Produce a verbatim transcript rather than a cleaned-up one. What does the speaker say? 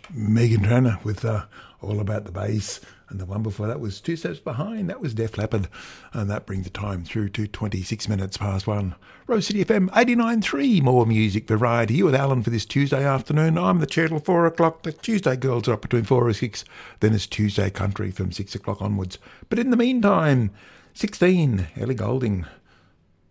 Megan Trainor with uh, All About the Bass. And the one before that was Two Steps Behind. That was Def Leppard. And that brings the time through to twenty-six minutes past one. Rose City F M eighty-nine point three. More music variety here with Alan for this Tuesday afternoon. I'm the chair till four o'clock. The Tuesday girls are up between four and six. Then it's Tuesday country from six o'clock onwards. But in the meantime, sixteen, Ellie Goulding.